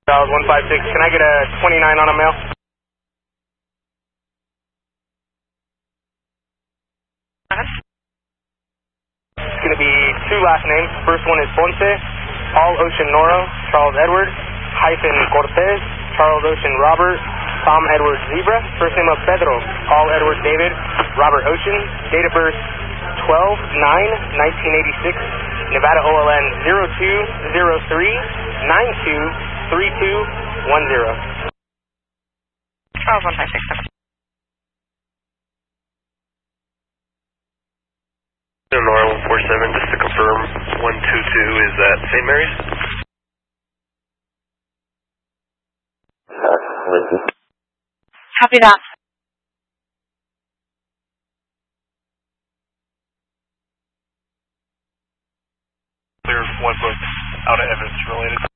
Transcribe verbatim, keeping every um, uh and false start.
one five six, can I get a twenty-nine on a male? It's going to be two last names. First one is Ponce, Paul Ocean Noro, Charles Edward, hyphen Cortez, Charles Ocean Robert, Tom Edward Zebra. First name of Pedro, Paul Edward David, Robert Ocean. Date of birth twelve nine nineteen eighty-six, Nevada O L N zero two zero three nine two three two one zero. Charles one five six seven. Nora one four seven, just to confirm, one two two is at Saint Mary's? Copy that. Clear one book out of Evans related.